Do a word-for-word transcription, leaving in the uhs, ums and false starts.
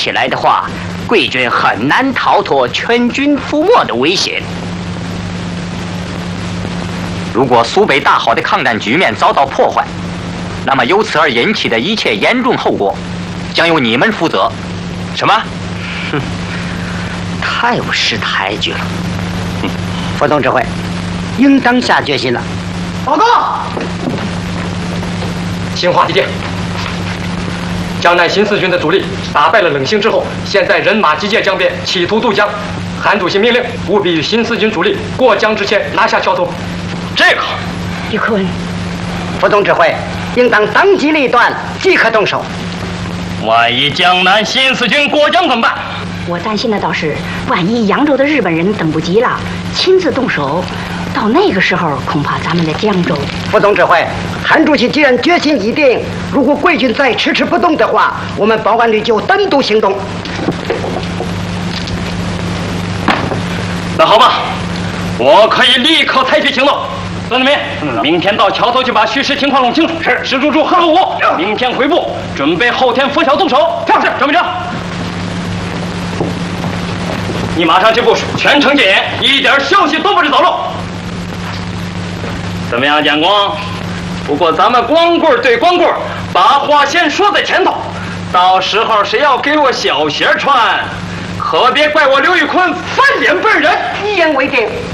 起来的话，贵军很难逃脱全军覆没的危险。 如果苏北大好的抗战局面遭到破坏，那么由此而引起的一切严重后果，将由你们负责。什么？ 哼，太不识抬举了。 嗯，副总指挥，应当下决心了。 报告，新华集结。江南新四军的主力打败了冷兴之后，现在人马集结江边，企图渡江。韩主席命令务必与新四军主力过江之前拿下桥头。 这个， 于克文， 副总指挥，应当当机立断，即刻动手。 万一江南新四军过江怎么办？ 我担心的倒是，万一扬州的日本人等不及了，亲自动手，到那个时候，恐怕咱们的江州…… 副总指挥，韩主席既然决心已定，如果贵军再迟迟不动的话，我们保安旅就单独行动。 那好吧，我可以立刻采取行动。孙子民，嗯、明天到桥头去把虚实情况弄清楚。是。石柱柱、贺龙武，明天回部，准备后天拂晓动手。是。张部长，你马上去部署，全程戒严，一点消息都不许走漏。怎么样，蒋光？不过咱们光棍对光棍，把话先说在前头，到时候谁要给我小鞋穿，可别怪我刘玉坤翻脸笨人。 一言为定。